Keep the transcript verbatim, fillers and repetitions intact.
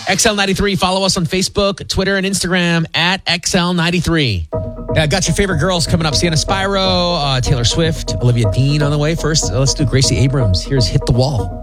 X L ninety-three. Follow us on Facebook, Twitter, and Instagram at X L ninety-three. Yeah, got your favorite girls coming up. Sienna Spyro, uh, Taylor Swift, Olivia Dean on the way. First, uh, let's do Gracie Abrams. Here's Hit the Wall.